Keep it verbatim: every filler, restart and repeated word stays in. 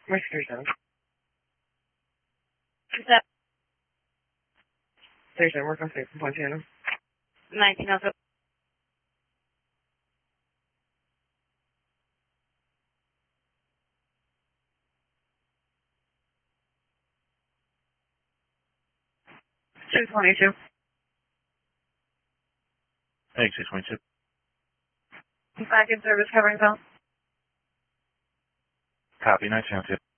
Where's Thursday? Is that Thursday, work on six point two. nineteen oh two? six twenty-two. Hey, six twenty-two. Back in service covering phone. Copy, nineteen oh two.